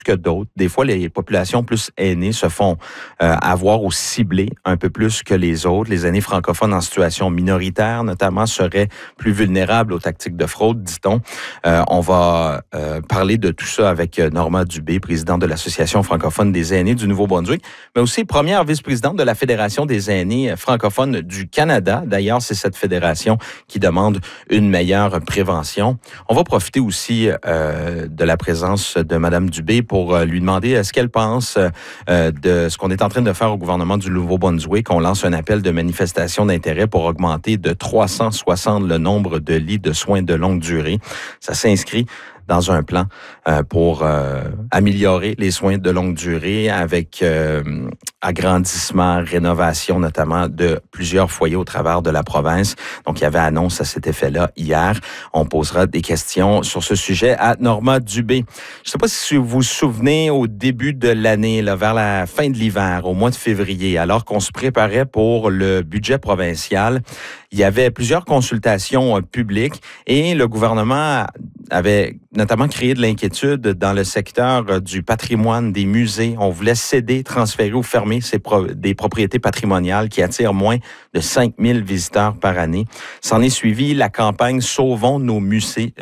que d'autres. Des fois, les populations plus aînées se font avoir ou cibler un peu plus que les autres. Les aînés francophones en situation minoritaire, notamment, seraient plus vulnérables aux tactiques de fraude, dit-on. On va parler de tout ça avec Norma Dubé, présidente de l'Association francophone des aînés du Nouveau-Brunswick, mais aussi première vice-présidente de la Fédération des aînés francophones du Canada. D'ailleurs, c'est cette fédération qui demande une meilleure prévention. On va profiter aussi de la présence de Mme Dubé pour lui demander ce qu'elle pense de ce qu'on est en train de faire au gouvernement du Nouveau-Brunswick. On lance un appel de manifestation d'intérêt pour augmenter de 360 le nombre de lits de soins de longue durée. Ça s'inscrit dans un plan pour améliorer les soins de longue durée avec agrandissement, rénovation notamment de plusieurs foyers au travers de la province. Donc, il y avait annonce à cet effet-là hier. On posera des questions sur ce sujet à Norma Dubé. Je ne sais pas si vous vous souvenez au début de l'année, là, vers la fin de l'hiver, au mois de février, alors qu'on se préparait pour le budget provincial, il y avait plusieurs consultations publiques et le gouvernement avait notamment créé de l'inquiétude dans le secteur du patrimoine, des musées. On voulait céder, transférer ou fermer des propriétés patrimoniales qui attirent moins de 5000 visiteurs par année. S'en est suivi la campagne Sauvons nos musées,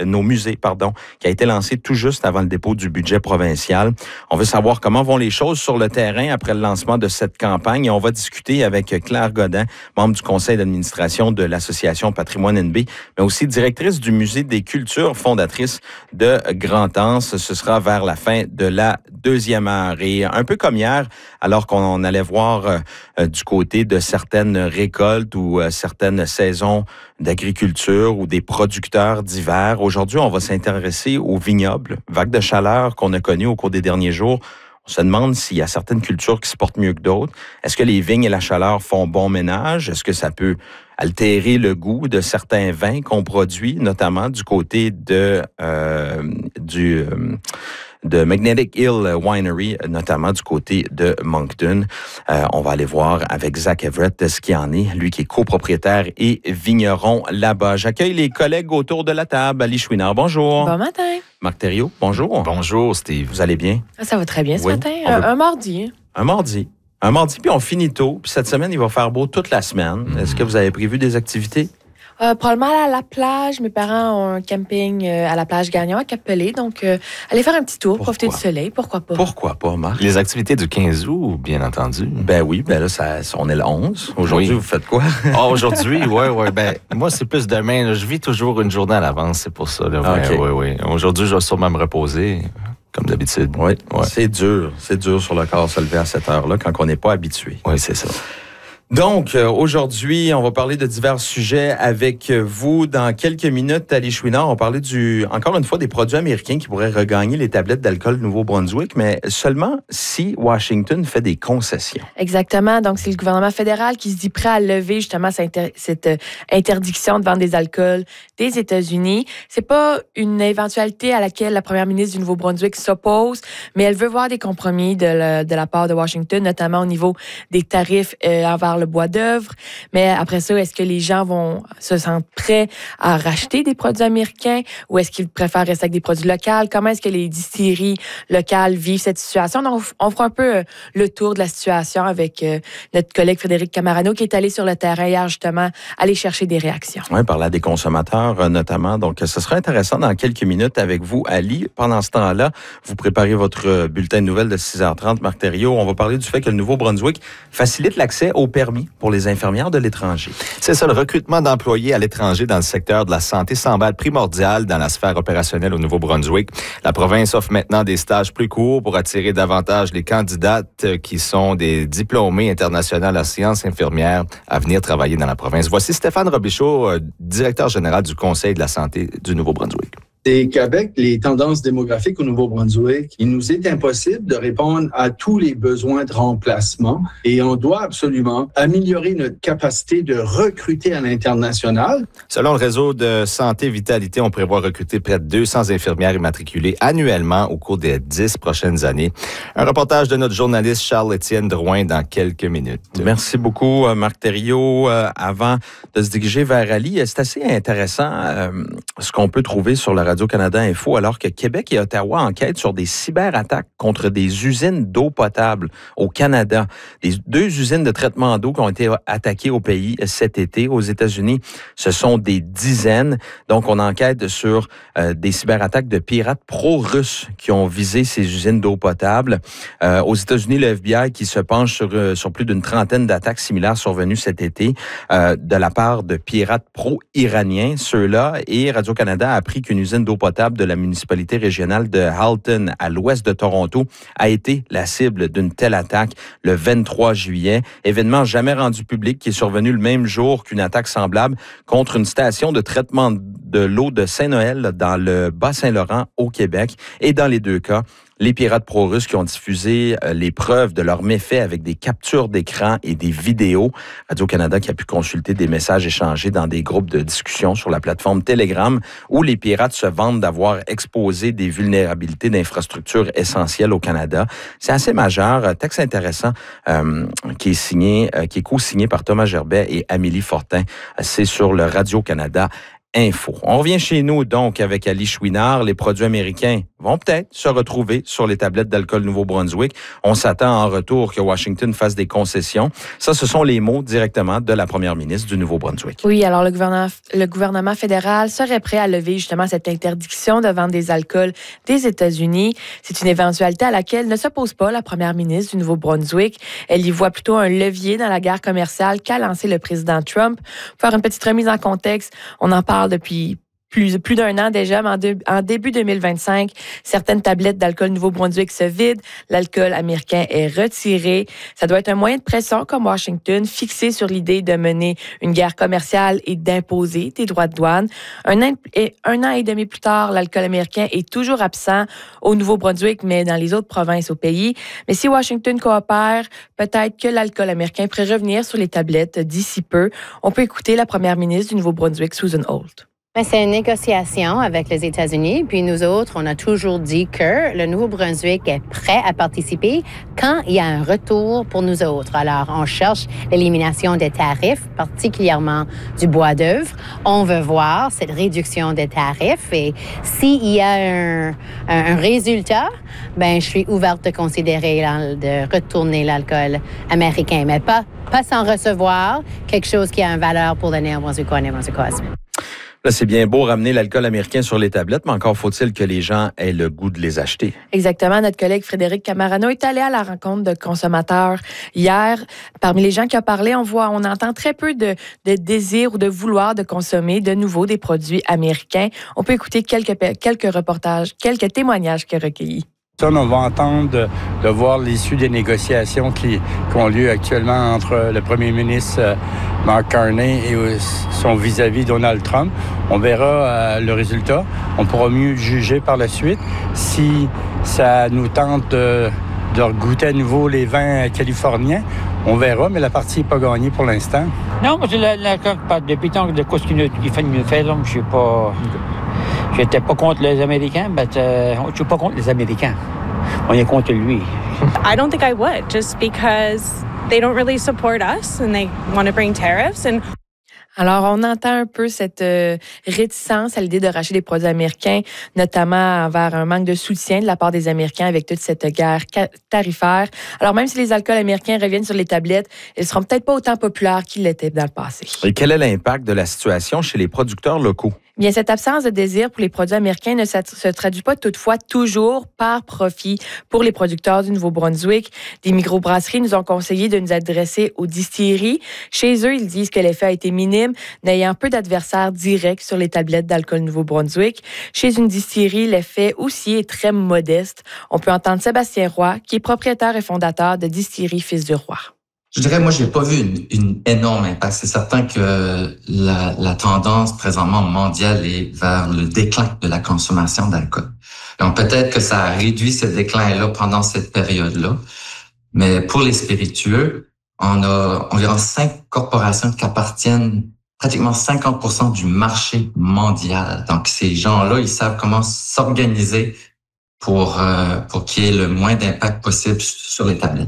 qui a été lancée tout juste avant le dépôt du budget provincial. On veut savoir comment vont les choses sur le terrain après le lancement de cette campagne et on va discuter avec Claire Godin, membre du conseil d'administration de l'Association Patrimoine NB, mais aussi directrice du Musée des Cultures, fondatrice de Grand-Anse. Ce sera vers la fin de la deuxième heure. Et un peu comme hier, alors qu'on allait voir du côté de certaines récoltes ou certaines saisons d'agriculture ou des producteurs d'hiver, aujourd'hui, on va s'intéresser aux vignobles. Vague de chaleur qu'on a connues au cours des derniers jours. On se demande s'il y a certaines cultures qui se portent mieux que d'autres. Est-ce que les vignes et la chaleur font bon ménage? Est-ce que ça peut altérer le goût de certains vins qu'on produit, notamment du côté de Magnetic Hill Winery, notamment du côté de Moncton. On va aller voir avec Zach Everett ce qu'il en est, lui qui est copropriétaire et vigneron là-bas. J'accueille les collègues autour de la table. Ali Chouinard, bonjour. Bon matin. Marc Thériault, bonjour. Bonjour, Steve. Vous allez bien? Ça va très bien ce matin. Un mardi. Un mardi, puis on finit tôt. Puis cette semaine, il va faire beau toute la semaine. Est-ce que vous avez prévu des activités? Probablement à la plage. Mes parents ont un camping à la plage Gagnon à Cap-Pelé. Donc, aller faire un petit tour, profiter du soleil. Pourquoi pas? Pourquoi pas, Marc? Les activités du 15 août, bien entendu. Ben oui, ben là, on est le 11. Aujourd'hui, vous faites quoi? Aujourd'hui, oui. Ben, moi, c'est plus demain. Là. Je vis toujours une journée à l'avance, c'est pour ça. Là. Okay. Oui. Aujourd'hui, je vais sûrement me reposer, comme d'habitude. Oui, c'est dur. C'est dur sur le corps se lever à cette heure-là quand on n'est pas habitué. Oui, c'est ça. Donc, aujourd'hui, on va parler de divers sujets avec vous. Dans quelques minutes, Ali Chouinard, on va parler encore une fois, des produits américains qui pourraient regagner les tablettes d'alcool Nouveau-Brunswick, mais seulement si Washington fait des concessions. Exactement. Donc, c'est le gouvernement fédéral qui se dit prêt à lever justement cette interdiction de vendre des alcools des États-Unis. C'est pas une éventualité à laquelle la première ministre du Nouveau-Brunswick s'oppose, mais elle veut voir des compromis de la part de Washington, notamment au niveau des tarifs envers le bois d'œuvre. Mais après ça, est-ce que les gens se sentent prêts à racheter des produits américains ou est-ce qu'ils préfèrent rester avec des produits locaux? Comment est-ce que les distilleries locales vivent cette situation? Donc, on fera un peu le tour de la situation avec notre collègue Frédéric Camarano qui est allé sur le terrain hier, justement, aller chercher des réactions. Oui, parler à des consommateurs notamment. Donc, ce sera intéressant dans quelques minutes avec vous, Ali. Pendant ce temps-là, vous préparez votre bulletin de nouvelles de 6h30, Marc Thériault. On va parler du fait que le Nouveau-Brunswick facilite l'accès au permis pour les infirmières de l'étranger. C'est ça, le recrutement d'employés à l'étranger dans le secteur de la santé semble être primordial dans la sphère opérationnelle au Nouveau-Brunswick. La province offre maintenant des stages plus courts pour attirer davantage les candidates qui sont des diplômés internationaux en sciences infirmières à venir travailler dans la province. Voici Stéphane Robichaud, directeur général du Conseil de la santé du Nouveau-Brunswick. C'est qu'avec les tendances démographiques au Nouveau-Brunswick, il nous est impossible de répondre à tous les besoins de remplacement et on doit absolument améliorer notre capacité de recruter à l'international. Selon le réseau de santé Vitalité, on prévoit recruter près de 200 infirmières immatriculées annuellement au cours des 10 prochaines années. Un reportage de notre journaliste Charles-Étienne Drouin dans quelques minutes. Merci beaucoup, Marc Thériault. Avant de se diriger vers Ali, c'est assez intéressant ce qu'on peut trouver sur le Radio-Canada Info, alors que Québec et Ottawa enquêtent sur des cyberattaques contre des usines d'eau potable au Canada. Les 2 usines de traitement d'eau qui ont été attaquées au pays cet été. Aux États-Unis, ce sont des dizaines. Donc, on enquête sur des cyberattaques de pirates pro-russes qui ont visé ces usines d'eau potable. Aux États-Unis, le FBI qui se penche sur plus d'une trentaine d'attaques similaires survenues cet été de la part de pirates pro-iraniens, ceux-là. Et Radio-Canada a appris qu'une usine d'eau potable de la municipalité régionale de Halton, à l'ouest de Toronto, a été la cible d'une telle attaque le 23 juillet. Événement jamais rendu public qui est survenu le même jour qu'une attaque semblable contre une station de traitement de l'eau de Saint-Noël dans le Bas-Saint-Laurent au Québec. Et dans les 2 cas, les pirates pro-russes qui ont diffusé les preuves de leurs méfaits avec des captures d'écran et des vidéos. Radio-Canada qui a pu consulter des messages échangés dans des groupes de discussion sur la plateforme Telegram où les pirates se vantent d'avoir exposé des vulnérabilités d'infrastructures essentielles au Canada. C'est assez majeur. Texte intéressant qui est co-signé par Thomas Gerbet et Amélie Fortin. C'est sur le Radio-Canada Info. On revient chez nous donc avec Ali Chouinard. Les produits américains vont peut-être se retrouver sur les tablettes d'alcool Nouveau-Brunswick. On s'attend en retour que Washington fasse des concessions. Ça, ce sont les mots directement de la première ministre du Nouveau-Brunswick. Oui, alors le gouvernement fédéral serait prêt à lever justement cette interdiction de vendre des alcools des États-Unis. C'est une éventualité à laquelle ne s'oppose pas la première ministre du Nouveau-Brunswick. Elle y voit plutôt un levier dans la guerre commerciale qu'a lancé le président Trump. Pour faire une petite remise en contexte, on en parle depuis plus d'un an déjà, mais en début 2025, certaines tablettes d'alcool Nouveau-Brunswick se vident, l'alcool américain est retiré. Ça doit être un moyen de pression comme Washington, fixé sur l'idée de mener une guerre commerciale et d'imposer des droits de douane. Un an et demi plus tard, l'alcool américain est toujours absent au Nouveau-Brunswick, mais dans les autres provinces au pays. Mais si Washington coopère, peut-être que l'alcool américain pourrait revenir sur les tablettes d'ici peu. On peut écouter la première ministre du Nouveau-Brunswick, Susan Holt. C'est une négociation avec les États-Unis. Puis nous autres, on a toujours dit que le Nouveau-Brunswick est prêt à participer quand il y a un retour pour nous autres. Alors, on cherche l'élimination des tarifs, particulièrement du bois d'œuvre. On veut voir cette réduction des tarifs. Et s'il y a un résultat, je suis ouverte de considérer de retourner l'alcool américain, mais pas sans recevoir quelque chose qui a une valeur pour le Néo-Brunswickois et Néo-Brunswickoises. Là, c'est bien beau ramener l'alcool américain sur les tablettes, mais encore faut-il que les gens aient le goût de les acheter. Exactement. Notre collègue Frédéric Camarano est allé à la rencontre de consommateurs hier. Parmi les gens qui ont parlé, on entend très peu de désir ou de vouloir de consommer de nouveau des produits américains. On peut écouter quelques reportages, quelques témoignages qu'il a recueillis. On va entendre de voir l'issue des négociations qui ont lieu actuellement entre le premier ministre Mark Carney et son vis-à-vis Donald Trump. On verra le résultat. On pourra mieux juger par la suite si ça nous tente de goûter à nouveau les vins californiens. On verra, mais la partie n'est pas gagnée pour l'instant. Non, moi, depuis tant de quoi qu'il fait, là, je suis pas... J'étais pas contre les Américains, mais je suis pas contre les Américains. On est contre lui. I don't think I would, just because they don't really support us and they want to bring tariffs. Alors, on entend un peu cette réticence à l'idée de racheter des produits américains, notamment envers un manque de soutien de la part des Américains avec toute cette guerre tarifaire. Alors, même si les alcools américains reviennent sur les tablettes, ils ne seront peut-être pas autant populaires qu'ils l'étaient dans le passé. Et quel est l'impact de la situation chez les producteurs locaux? Bien, cette absence de désir pour les produits américains ne se traduit pas toutefois toujours par profit pour les producteurs du Nouveau-Brunswick. Des microbrasseries nous ont conseillé de nous adresser aux distilleries. Chez eux, ils disent que l'effet a été minime, n'ayant peu d'adversaires directs sur les tablettes d'alcool Nouveau-Brunswick. Chez une distillerie, l'effet aussi est très modeste. On peut entendre Sébastien Roy, qui est propriétaire et fondateur de Distillerie Fils du Roi. Je dirais, moi, j'ai pas vu une énorme impact. C'est certain que la tendance présentement mondiale est vers le déclin de la consommation d'alcool. Donc, peut-être que ça a réduit ce déclin-là pendant cette période-là. Mais pour les spiritueux, on a environ 5 corporations qui appartiennent pratiquement 50% du marché mondial. Donc, ces gens-là, ils savent comment s'organiser pour qu'il y ait le moins d'impact possible sur les tablettes.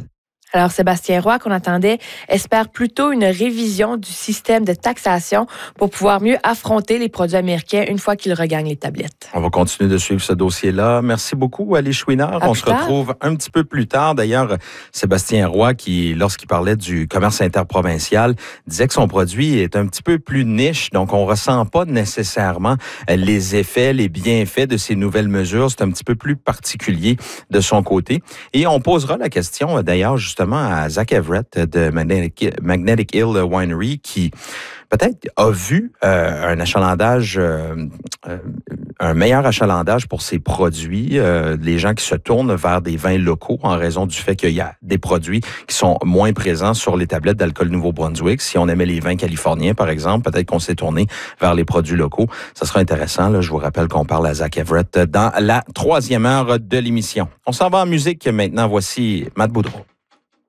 Alors, Sébastien Roy, qu'on attendait, espère plutôt une révision du système de taxation pour pouvoir mieux affronter les produits américains une fois qu'ils regagnent les tablettes. On va continuer de suivre ce dossier-là. Merci beaucoup, Alice Chouinard. On se retrouve un petit peu plus tard. D'ailleurs, Sébastien Roy, lorsqu'il parlait du commerce interprovincial, disait que son produit est un petit peu plus niche, donc on ressent pas nécessairement les effets, les bienfaits de ces nouvelles mesures. C'est un petit peu plus particulier de son côté. Et on posera la question, d'ailleurs, justement, à Zach Everett de Magnetic Hill Winery qui peut-être a vu un achalandage, un meilleur achalandage pour ses produits, les gens qui se tournent vers des vins locaux en raison du fait qu'il y a des produits qui sont moins présents sur les tablettes d'alcool Nouveau-Brunswick. Si on aimait les vins californiens, par exemple, peut-être qu'on s'est tourné vers les produits locaux. Ça sera intéressant. Là, je vous rappelle qu'on parle à Zach Everett dans la 3e heure de l'émission. On s'en va en musique maintenant. Voici Matt Boudreau.